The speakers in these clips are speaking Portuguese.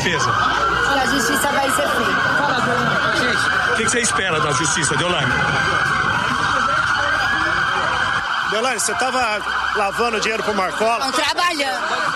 defesa? Que a justiça vai ser feita. O que você espera da justiça, Deolane? Deolane, você estava lavando dinheiro pro Marcola? Estão trabalhando.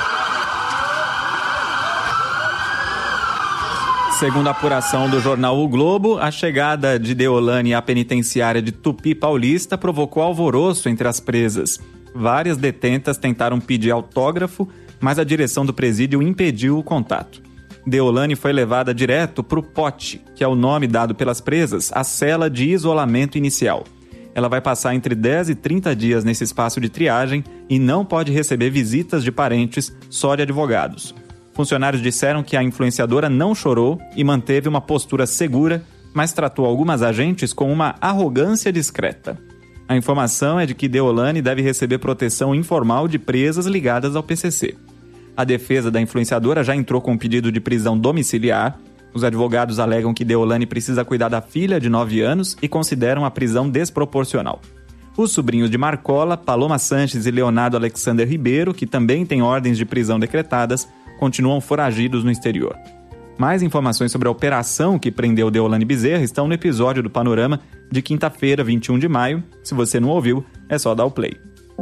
Segundo a apuração do jornal O Globo, a chegada de Deolane à penitenciária de Tupi Paulista provocou alvoroço entre as presas. Várias detentas tentaram pedir autógrafo, mas a direção do presídio impediu o contato. Deolane foi levada direto para o pote, que é o nome dado pelas presas, a cela de isolamento inicial. Ela vai passar entre 10 e 30 dias nesse espaço de triagem e não pode receber visitas de parentes, só de advogados. Funcionários disseram que a influenciadora não chorou e manteve uma postura segura, mas tratou algumas agentes com uma arrogância discreta. A informação é de que Deolane deve receber proteção informal de presas ligadas ao PCC. A defesa da influenciadora já entrou com um pedido de prisão domiciliar. Os advogados alegam que Deolane precisa cuidar da filha de 9 anos e consideram a prisão desproporcional. Os sobrinhos de Marcola, Paloma Sanches e Leonardo Alexander Ribeiro, que também têm ordens de prisão decretadas, continuam foragidos no exterior. Mais informações sobre a operação que prendeu Deolane Bezerra estão no episódio do Panorama de quinta-feira, 21 de maio. Se você não ouviu, é só dar o play.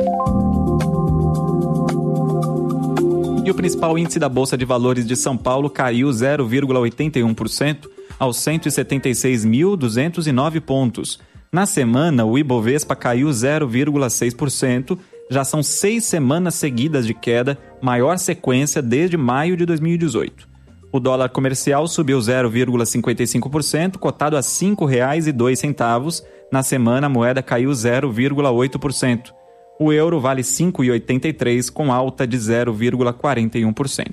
E o principal índice da Bolsa de Valores de São Paulo caiu 0,81% aos 176.209 pontos. Na semana, o Ibovespa caiu 0,6%, já são 6 semanas seguidas de queda, maior sequência desde maio de 2018. O dólar comercial subiu 0,55%, cotado a R$ 5,02. Na semana, a moeda caiu 0,8%. O euro vale R$ 5,83, com alta de 0,41%.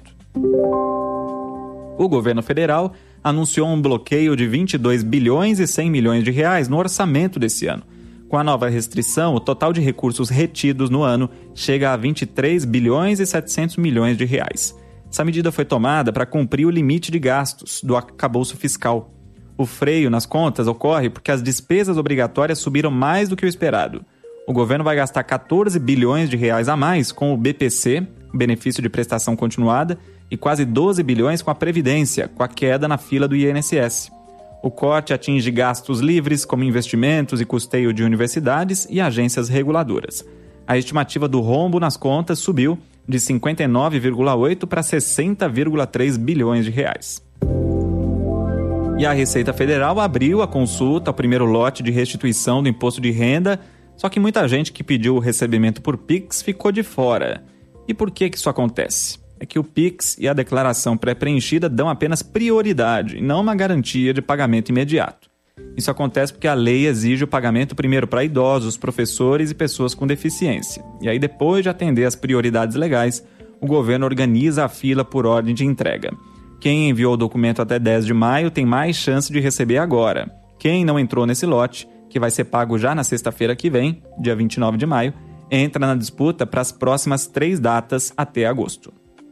O governo federal anunciou um bloqueio de 22 bilhões e 100 milhões de reais no orçamento desse ano. Com a nova restrição, o total de recursos retidos no ano chega a 23 bilhões e 700 milhões de reais. Essa medida foi tomada para cumprir o limite de gastos do arcabouço fiscal. O freio nas contas ocorre porque as despesas obrigatórias subiram mais do que o esperado. O governo vai gastar 14 bilhões de reais a mais com o BPC, benefício de prestação continuada, e quase 12 bilhões com a Previdência, com a queda na fila do INSS. O corte atinge gastos livres, como investimentos e custeio de universidades e agências reguladoras. A estimativa do rombo nas contas subiu de 59,8 para 60,3 bilhões de reais. E a Receita Federal abriu a consulta ao primeiro lote de restituição do imposto de renda, só que muita gente que pediu o recebimento por Pix ficou de fora. E por que isso acontece? É que o Pix e a declaração pré-preenchida dão apenas prioridade e não uma garantia de pagamento imediato. Isso acontece porque a lei exige o pagamento primeiro para idosos, professores e pessoas com deficiência. E aí, depois de atender as prioridades legais, o governo organiza a fila por ordem de entrega. Quem enviou o documento até 10 de maio tem mais chance de receber agora. Quem não entrou nesse lote, que vai ser pago já na sexta-feira que vem, dia 29 de maio, entra na disputa para as próximas 3 datas até agosto.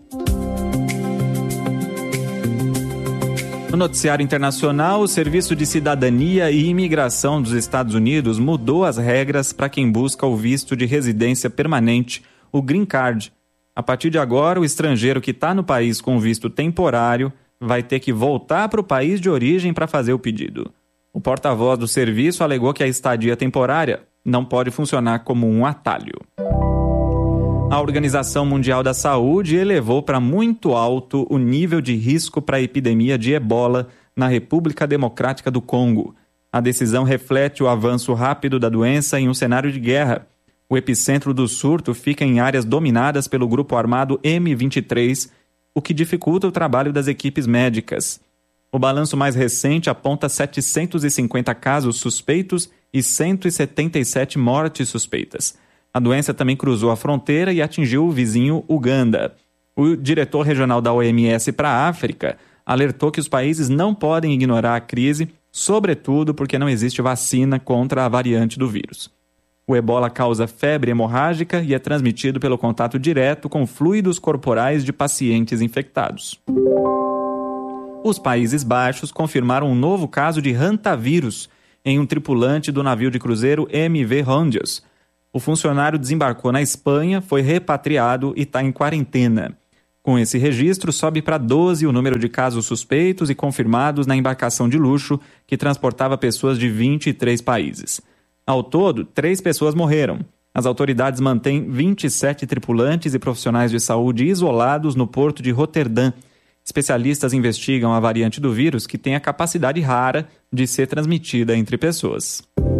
No noticiário internacional, o Serviço de Cidadania e Imigração dos Estados Unidos mudou as regras para quem busca o visto de residência permanente, o Green Card. A partir de agora, o estrangeiro que está no país com visto temporário vai ter que voltar para o país de origem para fazer o pedido. O porta-voz do serviço alegou que a estadia temporária não pode funcionar como um atalho. A Organização Mundial da Saúde elevou para muito alto o nível de risco para a epidemia de ebola na República Democrática do Congo. A decisão reflete o avanço rápido da doença em um cenário de guerra. O epicentro do surto fica em áreas dominadas pelo grupo armado M23, o que dificulta o trabalho das equipes médicas. O balanço mais recente aponta 750 casos suspeitos e 177 mortes suspeitas. A doença também cruzou a fronteira e atingiu o vizinho Uganda. O diretor regional da OMS para a África alertou que os países não podem ignorar a crise, sobretudo porque não existe vacina contra a variante do vírus. O ebola causa febre hemorrágica e é transmitido pelo contato direto com fluidos corporais de pacientes infectados. Os Países Baixos confirmaram um novo caso de hantavírus em um tripulante do navio de cruzeiro MV Hondios. O funcionário desembarcou na Espanha, foi repatriado e está em quarentena. Com esse registro, sobe para 12 o número de casos suspeitos e confirmados na embarcação de luxo que transportava pessoas de 23 países. Ao todo, 3 pessoas morreram. As autoridades mantêm 27 tripulantes e profissionais de saúde isolados no porto de Roterdã. Especialistas investigam a variante do vírus que tem a capacidade rara de ser transmitida entre pessoas.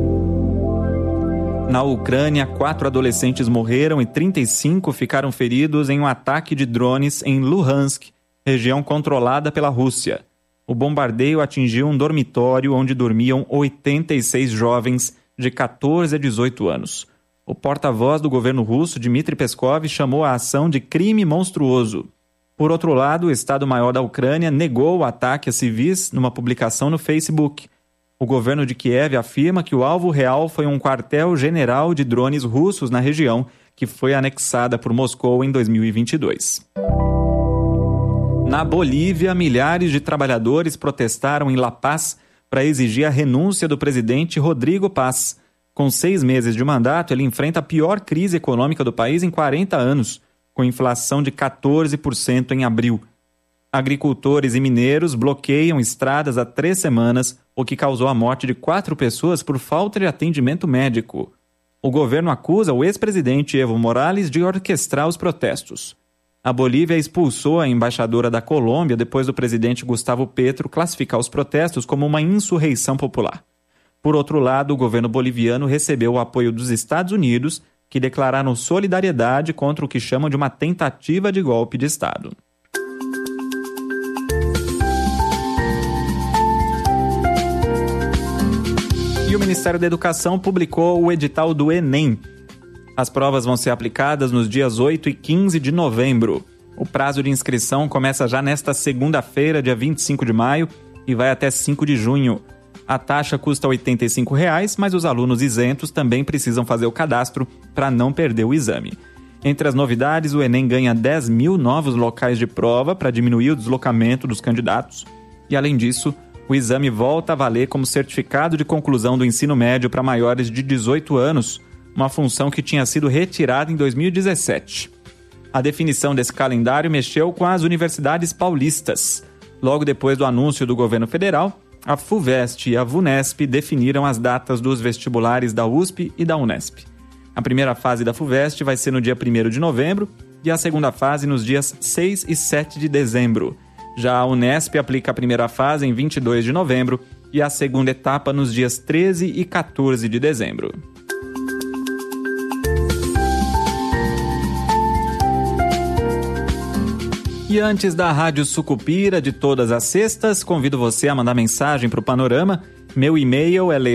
Na Ucrânia, 4 adolescentes morreram e 35 ficaram feridos em um ataque de drones em Luhansk, região controlada pela Rússia. O bombardeio atingiu um dormitório onde dormiam 86 jovens de 14 a 18 anos. O porta-voz do governo russo, Dmitry Peskov, chamou a ação de crime monstruoso. Por outro lado, o Estado-Maior da Ucrânia negou o ataque a civis numa publicação no Facebook. O governo de Kiev afirma que o alvo real foi um quartel-general de drones russos na região, que foi anexada por Moscou em 2022. Na Bolívia, milhares de trabalhadores protestaram em La Paz para exigir a renúncia do presidente Rodrigo Paz. Com 6 meses de mandato, ele enfrenta a pior crise econômica do país em 40 anos, com inflação de 14% em abril. Agricultores e mineiros bloqueiam estradas há 3 semanas, o que causou a morte de 4 pessoas por falta de atendimento médico. O governo acusa o ex-presidente Evo Morales de orquestrar os protestos. A Bolívia expulsou a embaixadora da Colômbia depois do presidente Gustavo Petro classificar os protestos como uma insurreição popular. Por outro lado, o governo boliviano recebeu o apoio dos Estados Unidos, que declararam solidariedade contra o que chamam de uma tentativa de golpe de Estado. E o Ministério da Educação publicou o edital do Enem. As provas vão ser aplicadas nos dias 8 e 15 de novembro. O prazo de inscrição começa já nesta segunda-feira, dia 25 de maio, e vai até 5 de junho. A taxa custa R$ 85,00, mas os alunos isentos também precisam fazer o cadastro para não perder o exame. Entre as novidades, o Enem ganha 10 mil novos locais de prova para diminuir o deslocamento dos candidatos. E, além disso, o exame volta a valer como certificado de conclusão do ensino médio para maiores de 18 anos, uma função que tinha sido retirada em 2017. A definição desse calendário mexeu com as universidades paulistas. Logo depois do anúncio do governo federal, a FUVEST e a VUNESP definiram as datas dos vestibulares da USP e da Unesp. A primeira fase da FUVEST vai ser no dia 1º de novembro e a segunda fase nos dias 6 e 7 de dezembro. Já a Unesp aplica a primeira fase em 22 de novembro e a segunda etapa nos dias 13 e 14 de dezembro. E antes da Rádio Sucupira de todas as sextas, convido você a mandar mensagem para o Panorama. Meu e-mail é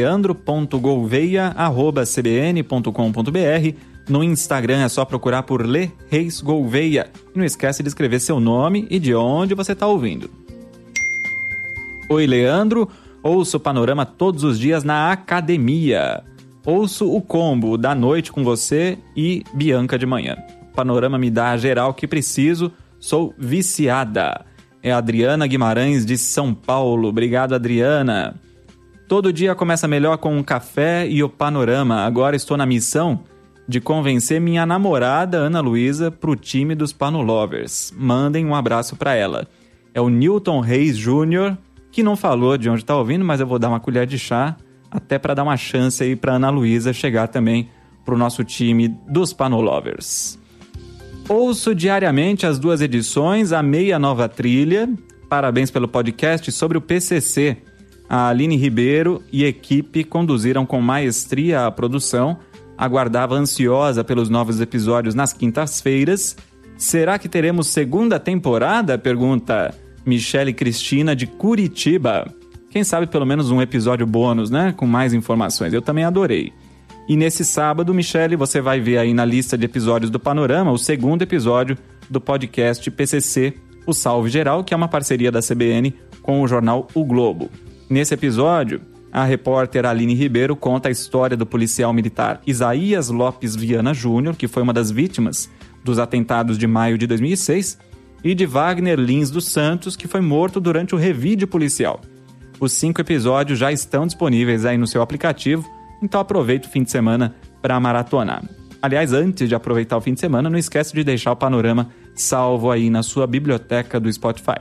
leandro.gouveia@cbn.com.br. No Instagram é só procurar por Lê Reis Gouveia. E não esquece de escrever seu nome e de onde você está ouvindo. Oi, Leandro. Ouço o Panorama todos os dias na academia. Ouço o combo da noite com você e Bianca de manhã. O Panorama me dá a geral que preciso. Sou viciada. É a Adriana Guimarães de São Paulo. Obrigado, Adriana. Todo dia começa melhor com um café e o Panorama. Agora estou na missão de convencer minha namorada, Ana Luísa, para o time dos Panolovers. Mandem um abraço para ela. É o Newton Reis Júnior, que não falou de onde está ouvindo, mas eu vou dar uma colher de chá, até para dar uma chance aí para Ana Luísa chegar também para o nosso time dos Panolovers. Ouço diariamente as 2 edições, amei a nova trilha. Parabéns pelo podcast sobre o PCC. A Aline Ribeiro e equipe conduziram com maestria a produção. Aguardava ansiosa pelos novos episódios nas quintas-feiras. Será que teremos segunda temporada? Pergunta Michele Cristina de Curitiba. Quem sabe pelo menos um episódio bônus, né? Com mais informações. Eu também adorei. E nesse sábado, Michele, você vai ver aí na lista de episódios do Panorama o segundo episódio do podcast PCC, o Salve Geral, que é uma parceria da CBN com o jornal O Globo. Nesse episódio, a repórter Aline Ribeiro conta a história do policial militar Isaías Lopes Viana Júnior, que foi uma das vítimas dos atentados de maio de 2006, e de Wagner Lins dos Santos, que foi morto durante o revide policial. Os 5 episódios já estão disponíveis aí no seu aplicativo, então aproveita o fim de semana para maratonar. Aliás, antes de aproveitar o fim de semana, não esquece de deixar o Panorama salvo aí na sua biblioteca do Spotify.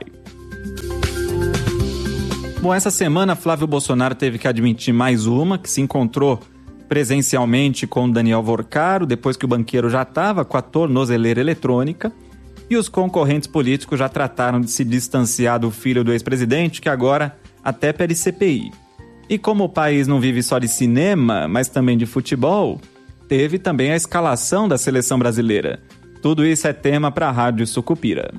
Bom, essa semana Flávio Bolsonaro teve que admitir mais uma, que se encontrou presencialmente com Daniel Vorcaro, depois que o banqueiro já estava com a tornozeleira eletrônica, e os concorrentes políticos já trataram de se distanciar do filho do ex-presidente, que agora até pede CPI. E como o país não vive só de cinema, mas também de futebol, teve também a escalação da seleção brasileira. Tudo isso é tema para a Rádio Sucupira.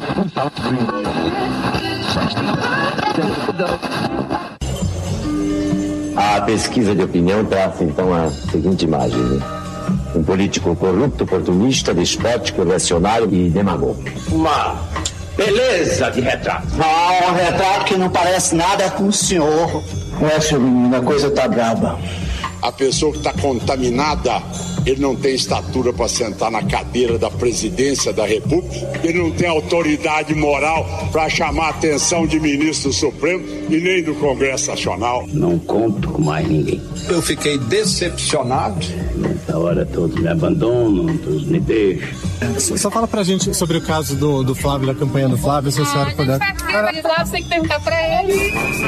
A pesquisa de opinião traça então a seguinte imagem, né? Um político corrupto, oportunista, despótico, reacionário e demagogo. Uma beleza de retrato. Um retrato que não parece nada com o senhor. Seu menino, a coisa tá braba. A pessoa que está contaminada, ele não tem estatura para sentar na cadeira da presidência da República, ele não tem autoridade moral para chamar a atenção de ministro do Supremo e nem do Congresso Nacional. Não conto com mais ninguém. Eu fiquei decepcionado. Nessa hora todos me abandonam, todos me deixam. Só fala pra gente sobre o caso do Flávio, da campanha do Flávio, se a senhora puder. O Flávio tem que perguntar pra ele.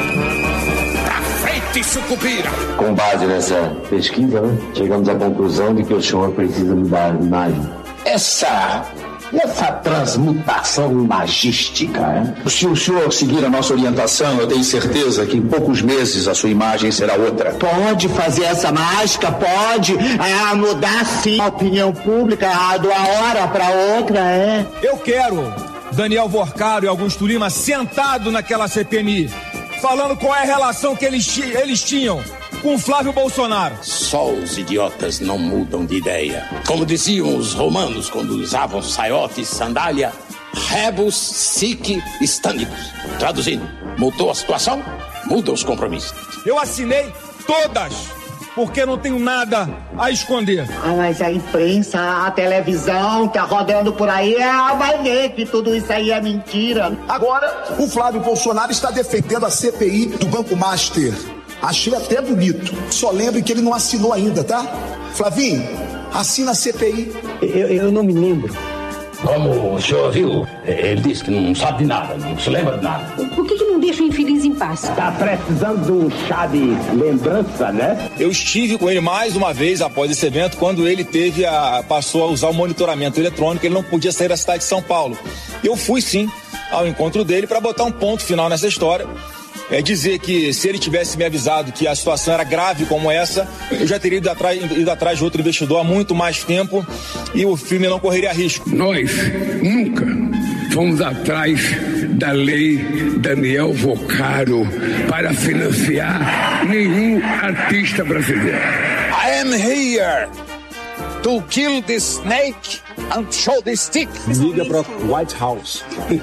Sucupira. Com base nessa pesquisa, né, chegamos à conclusão de que o senhor precisa mudar a imagem. Essa transmutação magística, né? Se o senhor seguir a nossa orientação, eu tenho certeza que em poucos meses a sua imagem será outra. Pode fazer essa mágica, pode mudar sim a opinião pública de uma hora para outra, Eu quero Daniel Vorcaro e Augusto Lima sentado naquela CPMI, falando qual é a relação que eles tinham com Flávio Bolsonaro. Só os idiotas não mudam de ideia. Como diziam os romanos quando usavam saiote e sandália, rebus sic stantibus. Traduzindo, mudou a situação, muda os compromissos. Eu assinei todas, porque não tenho nada a esconder. Mas a imprensa, a televisão tá rodando por aí, vai ver que tudo isso aí é mentira. Agora, o Flávio Bolsonaro está defendendo a CPI do Banco Master. Achei até bonito. Só lembre que ele não assinou ainda, tá? Flavinho, assina a CPI. Eu não me lembro. Como o senhor viu, ele disse que não sabe de nada, não se lembra de nada. Por que não deixa o infeliz em paz? Tá precisando de um chá de lembrança, né? Eu estive com ele mais uma vez após esse evento, quando ele passou a usar o monitoramento eletrônico, ele não podia sair da cidade de São Paulo. Eu fui sim ao encontro dele para botar um ponto final nessa história. Dizer que se ele tivesse me avisado que a situação era grave como essa, eu já teria ido atrás de outro investidor há muito mais tempo e o filme não correria risco. Nós nunca fomos atrás da lei Daniel Vorcaro para financiar nenhum artista brasileiro. I am here to kill the snake and show the stick. Liga para White House.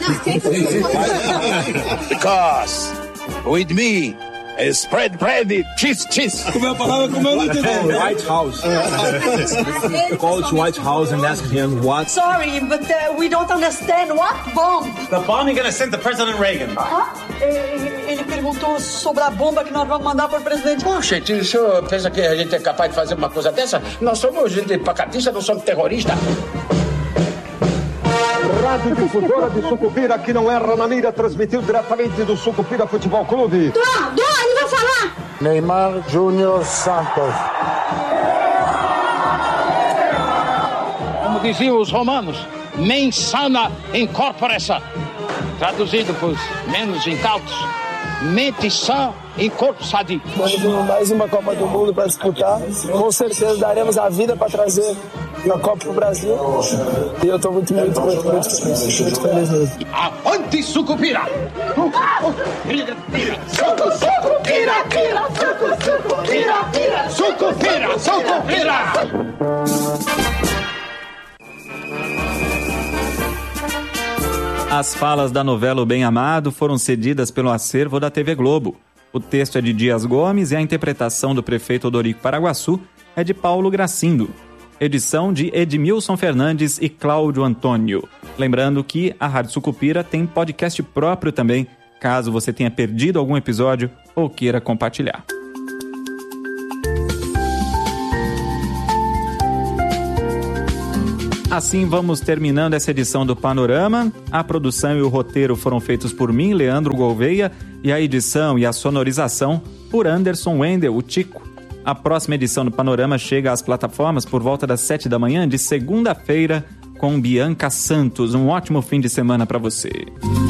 Because with me, spread bread, cheese. Como é a palavra? Como eu não entendi. White House. Call to White House and ask him what. Sorry, but we don't understand what bomb. The bomb you're gonna send to President Reagan. Ele perguntou sobre a bomba que nós vamos mandar para o presidente. Poxa, o senhor pensa que a gente é capaz de fazer uma coisa dessa? Nós somos gente pacatista, não somos terroristas. Rádio Difusora de Sucupira, que não erra na mira, transmitiu diretamente do Sucupira Futebol Clube. Ele vai falar. Neymar Júnior Santos. Como diziam os romanos, mens sana in corpore sã. Traduzido para os menos incautos, mente sã em corpo sadio. Quando tem mais uma Copa do Mundo para disputar, com certeza daremos a vida para trazer a Copa pro Brasil. E eu estou muito feliz mesmo. Avante Sucupira! Sucupira! As falas da novela O Bem Amado foram cedidas pelo acervo da TV Globo. O texto é de Dias Gomes e a interpretação do prefeito Odorico Paraguaçu é de Paulo Gracindo. Edição de Edmilson Fernandes e Cláudio Antônio. Lembrando que a Rádio Sucupira tem podcast próprio também, caso você tenha perdido algum episódio ou queira compartilhar. Assim vamos terminando essa edição do Panorama. A produção e o roteiro foram feitos por mim, Leandro Gouveia, e a edição e a sonorização por Anderson Wendel, o Tico. A próxima edição do Panorama chega às plataformas por volta das 7 da manhã de segunda-feira com Bianca Santos. Um ótimo fim de semana para você.